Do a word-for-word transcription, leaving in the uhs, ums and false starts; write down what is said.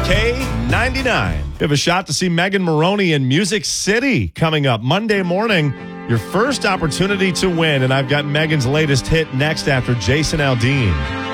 K ninety-nine. We have a shot to see Megan Moroney in Music City coming up Monday morning. Your first opportunity to win, and I've got Megan's latest hit next after Jason Aldean.